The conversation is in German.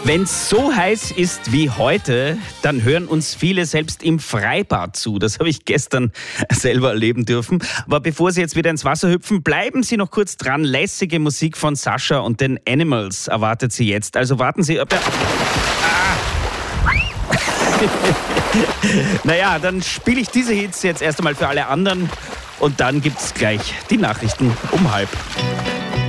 Wenn es so heiß ist wie heute, dann hören uns viele selbst im Freibad zu. Das habe ich gestern selber erleben dürfen. Aber bevor Sie jetzt wieder ins Wasser hüpfen, bleiben Sie noch kurz dran. Lässige Musik von Sascha und den Animals erwartet Sie jetzt. Also warten Sie. Naja, dann spiele ich diese Hits jetzt erst einmal für alle anderen. Und dann gibt's gleich die Nachrichten um 12:30.